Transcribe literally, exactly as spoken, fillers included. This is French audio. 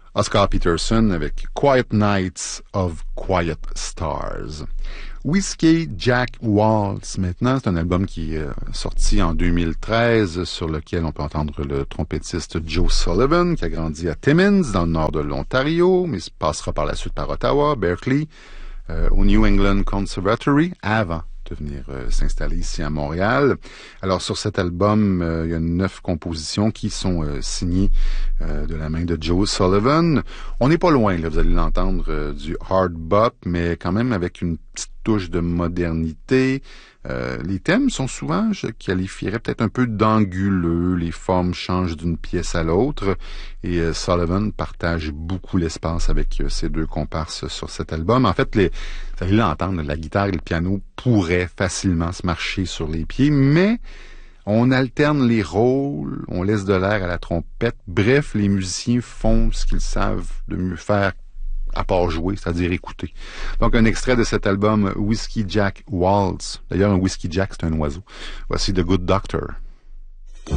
Oscar Peterson avec Quiet Nights of Quiet Stars. Whiskey Jack Waltz, maintenant, c'est un album qui est sorti en deux mille treize, sur lequel on peut entendre le trompettiste Joe Sullivan, qui a grandi à Timmins, dans le nord de l'Ontario, mais passera par la suite par Ottawa, Berkeley, euh, au New England Conservatory, avant de venir euh, s'installer ici à Montréal. Alors, sur cet album, euh, il y a neuf compositions qui sont euh, signées euh, de la main de Joe Sullivan. On n'est pas loin, là, vous allez l'entendre, euh, du hard bop, mais quand même avec une petite touche de modernité. Euh, les thèmes sont souvent, je qualifierais peut-être un peu d'anguleux, les formes changent d'une pièce à l'autre, et euh, Sullivan partage beaucoup l'espace avec euh, ses deux comparses sur cet album. En fait, les, vous allez l'entendre, la guitare et le piano pourraient facilement se marcher sur les pieds, mais on alterne les rôles, on laisse de l'air à la trompette. Bref, les musiciens font ce qu'ils savent de mieux faire à part jouer, c'est-à-dire écouter. Donc, un extrait de cet album Whiskey Jack Waltz. D'ailleurs, un Whiskey Jack, c'est un oiseau. Voici The Good Doctor.